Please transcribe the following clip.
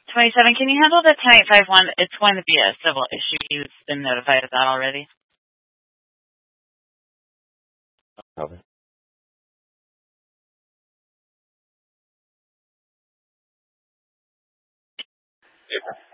27, can you handle the 10.851? It's going to be a civil issue. You've been notified of that already. Okay. Super.